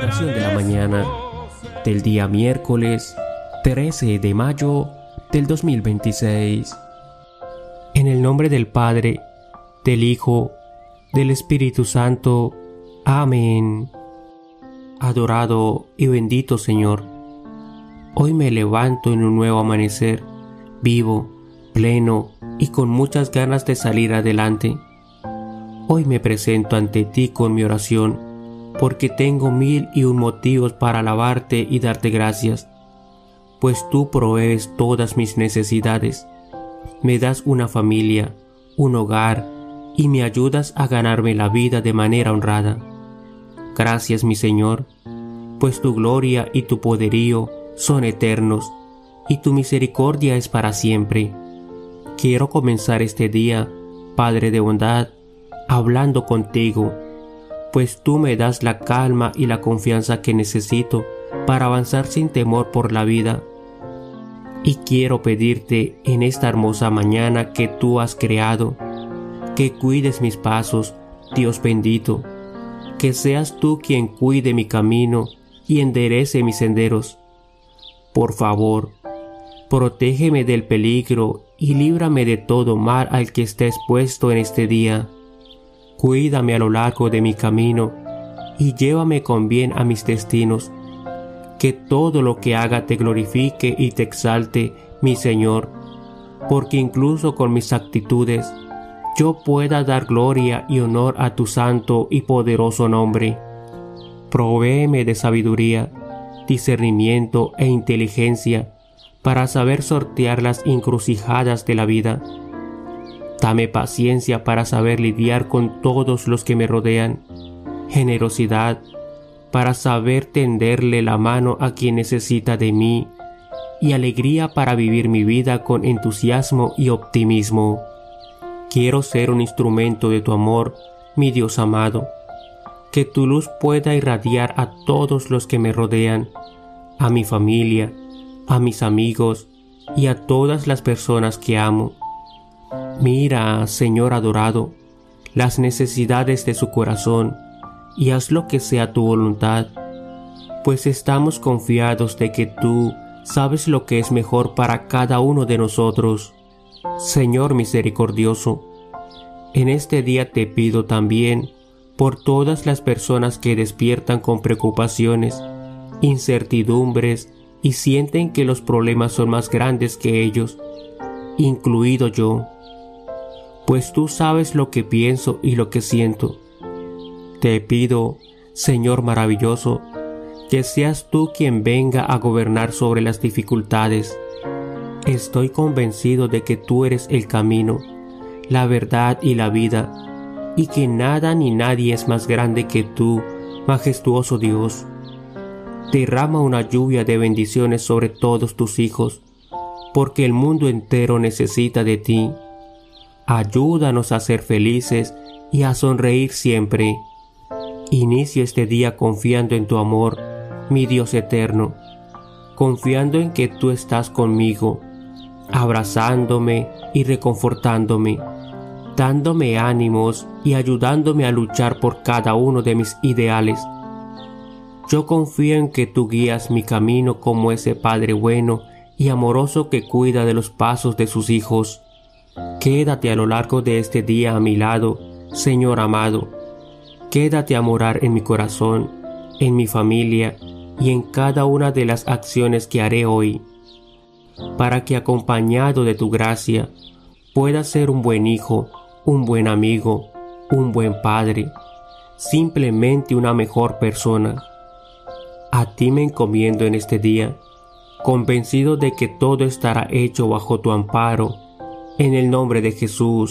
Oración de la mañana del día miércoles 13 de mayo del 2026. En el nombre del Padre, del Hijo, del Espíritu Santo. Amén. Adorado y bendito Señor, hoy me levanto en un nuevo amanecer, vivo, pleno y con muchas ganas de salir adelante. Hoy me presento ante ti con mi oración, porque tengo 1001 motivos para alabarte y darte gracias, pues tú provees todas mis necesidades, me das una familia, un hogar y me ayudas a ganarme la vida de manera honrada. Gracias, mi Señor, pues tu gloria y tu poderío son eternos y tu misericordia es para siempre. Quiero comenzar este día, Padre de bondad, hablando contigo, pues tú me das la calma y la confianza que necesito para avanzar sin temor por la vida. Y quiero pedirte en esta hermosa mañana que tú has creado, que cuides mis pasos, Dios bendito, que seas tú quien cuide mi camino y enderece mis senderos. Por favor, protégeme del peligro y líbrame de todo mal al que esté expuesto en este día. Cuídame a lo largo de mi camino y llévame con bien a mis destinos. Que todo lo que haga te glorifique y te exalte, mi Señor, porque incluso con mis actitudes yo pueda dar gloria y honor a tu santo y poderoso nombre. Provéeme de sabiduría, discernimiento e inteligencia para saber sortear las encrucijadas de la vida. Dame paciencia para saber lidiar con todos los que me rodean, generosidad para saber tenderle la mano a quien necesita de mí, y alegría para vivir mi vida con entusiasmo y optimismo. Quiero ser un instrumento de tu amor, mi Dios amado, que tu luz pueda irradiar a todos los que me rodean, a mi familia, a mis amigos y a todas las personas que amo. Mira, Señor adorado, las necesidades de su corazón y haz lo que sea tu voluntad, pues estamos confiados de que tú sabes lo que es mejor para cada uno de nosotros. Señor misericordioso, en este día te pido también por todas las personas que despiertan con preocupaciones, incertidumbres y sienten que los problemas son más grandes que ellos, incluido yo, pues tú sabes lo que pienso y lo que siento. Te pido, Señor maravilloso, que seas tú quien venga a gobernar sobre las dificultades. Estoy convencido de que tú eres el camino, la verdad y la vida, y que nada ni nadie es más grande que tú, majestuoso Dios. Derrama una lluvia de bendiciones sobre todos tus hijos, porque el mundo entero necesita de ti. Ayúdanos a ser felices y a sonreír siempre. Inicio este día confiando en tu amor, mi Dios eterno, confiando en que tú estás conmigo, abrazándome y reconfortándome, dándome ánimos y ayudándome a luchar por cada uno de mis ideales. Yo confío en que tú guías mi camino como ese Padre bueno y amoroso que cuida de los pasos de sus hijos. Quédate a lo largo de este día a mi lado, Señor amado. Quédate a morar en mi corazón, en mi familia y en cada una de las acciones que haré hoy, para que acompañado de tu gracia pueda ser un buen hijo, un buen amigo, un buen padre, simplemente una mejor persona. A ti me encomiendo en este día, convencido de que todo estará hecho bajo tu amparo, en el nombre de Jesús.